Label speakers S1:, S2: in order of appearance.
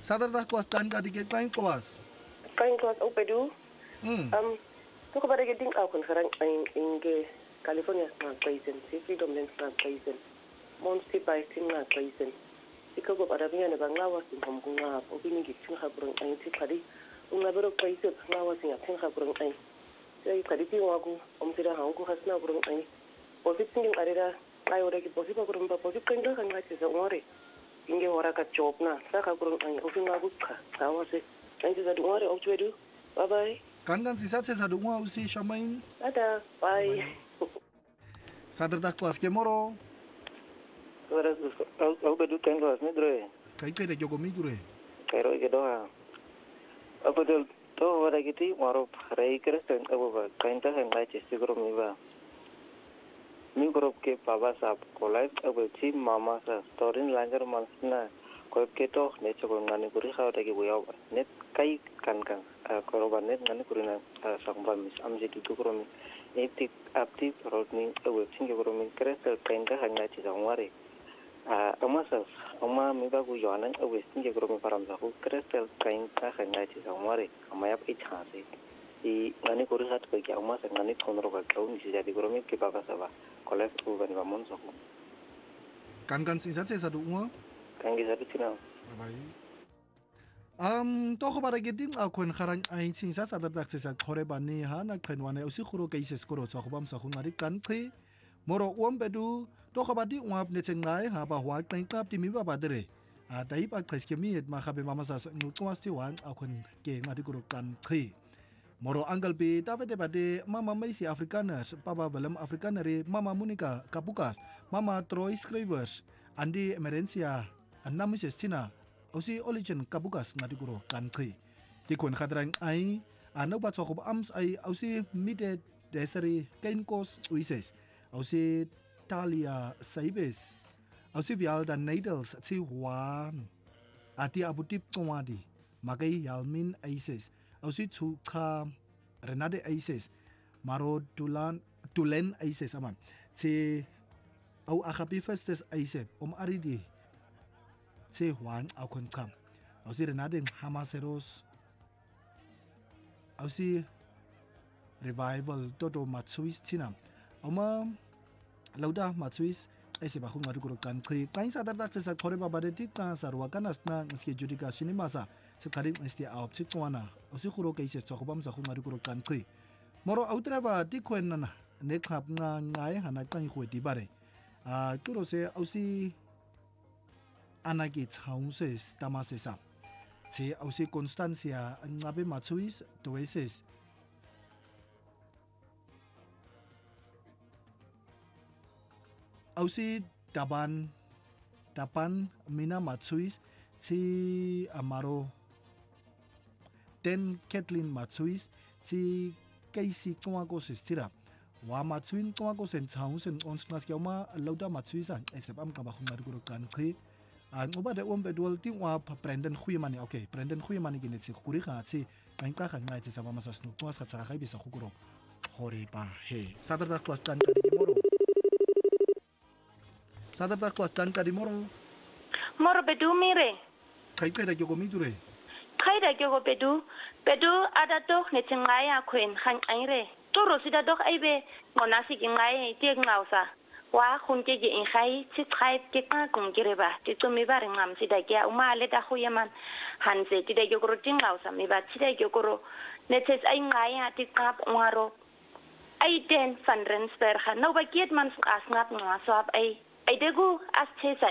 S1: Saterdag kwas dan ka diket kain kwas.
S2: Kain kwas au pedu. Tu ko barege ding au kon kharang inge California na kaisen, si freedom lens na kaisen. Mon si bai tin na kaisen. Iko go arabia ne banglawa sin hom kunga opini gi tin khabrong ai ti khadi. Unga bero kaisen ngawa sin ya tin khabrong ai. Sai khadi ti wagu omtira hangu khasna brong ai. Posit tin arira ai ore ki posit ko rumba posit kan ga kan ga se ngore. Inge ora ka job na sa ka brong ai ofinga gu kha. Sawa se. Kan ti da ngore op twedu. Bye bye.
S1: Kan si sa dunga usi shamain.
S2: Ada. Bye.
S1: Saterdag kwas ke moro.
S3: Ora au bedu kain kwas ni dre.
S1: Kai kai da jogo mi dure.
S3: Kairo ke doa. Apa del to ora kiti maro rai kristen abu ba kain ta kan lai chesti karo mi ba. Mi karo ke baba sahab ko life abu chi mama sa storin langar mansna ko ke to ne choko ngani kuri khaw ta ke buya net kai kan karo ba net ngani kuri na sangba mis amje tu karo mi etik apti rodni abu chinge karo mi kristen kain ta kan lai chi sangware. Amasas ama mi ba gu yonan abu chinge karo mi param sa ku kristen kain ta kan lai chi sangware amaya pe chase I ngani kuri hat ko ke ama sa ngani thonro ka kau ni jadi karo mi ke baba sa ba kolef u ban ba mon so ko
S1: Kan si sa dunga.
S3: kan gi sa tina
S1: Bye. To ko para gedin akwen kharang ai sin sa saterdag sa khore bani ha na khenwane usi khuro ke ises koro sa khobam sa khungari kan thi moro bedu to ko badi wap ne chengai ha ba hwa teng kap ti mi ba badre a dai ba khres ke mi et ma khabe mama sa nu twas ti wan akwen ke ngadi koro kan thi moro angal be tabete bade mama mai si afrikaners papa velam afrikanere mama monica kapukas mama troy scrivers andi emerencia annamis estina Osi Oligen Kabukas Nadiguro Kankri. Dikun Hadrang ai Anoba Chokub Ams ai Osi Mide Deseri Kainkos Uises. Osi Talia Saibes. Osi Vialda Nadals Ti Wan. Ati Abutip Twadi. Magai Yalmin Aises. Osi Tuka Renade Aises. Maro Tulen Aises aman. Ti Au Akapi Festes Aise. Aridi. Se Juan au konkam. Au si renading Hamaseros. Au si revival toto Matsuis tinam. Au ma lauda Matsuis ese ba khunga rukuro kan kri kain sa dardak se sa khore ba bade tika sarwa kanas na nski judika sinimasa se kari nsti au psikwana. Au si khuro kaise chokobam sa khunga rukuro kan kri. Moro au treva dikwen na ne khap nga ngai hana kan khweti bare. Turo se au si Anagi Tauses Tamasesa. Se ausi Constancia Nabe Matsuis Toeses. Ausi Tapan Mina Matsuis si Amaro Ten Kathleen Matsuis si Casey Tuago Sestira. Wa Matsuin Tuago Sen Tausen Onsnaskioma Lauda Matsuisa Esepam Kabahunga Gurukan Kri. Oba de bedwal ti wa Brendan Khuyemani okay Brendan Khuyemani ginit si khuri kha chi kain ka khan ngai chi sa mama sas nu twas kha tsara khai bi sa khukuro hore ba he saterdag kwas tan ka di moro saterdag kwas tan ka di moro
S4: bedu mire
S1: kai da jogo mi dure
S4: kai da jogo bedu ada doch ne chengai a khuen khan aire to rosida doch aibe ngonasi ki ngai ti ngausa wa khunje je in khai chi khai ke ka kum gireba ti to mi bare ngam si da ke uma le da khoyaman han se ti da yo gro ting law sa mi ba ti da yo gro ne tes ai ngai ha ti kap ngaro ai den fan ren sper kha no ba kiet man as ngap ngwa so ai de gu as che